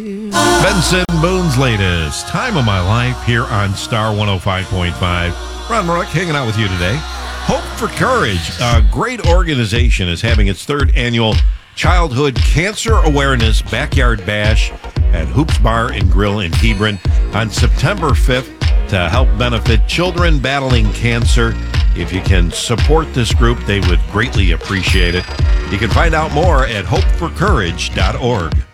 Benson Boone's latest Time of My Life here on Star 105.5. Ron Maruck hanging out with you today. Hope for Courage, a great organization, is having its third annual Childhood Cancer Awareness Backyard Bash at Hoops Bar and Grill in Hebron on September 5th to help benefit children battling cancer. If you can support this group, they would greatly appreciate it. You can find out more at hopeforcourage.org.